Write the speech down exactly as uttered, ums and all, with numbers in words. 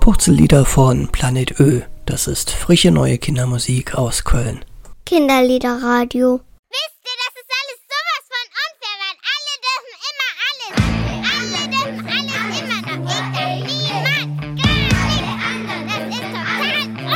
Purzellieder von Planet Ö. Das ist frische neue Kindermusik aus Köln. Kinderliederradio.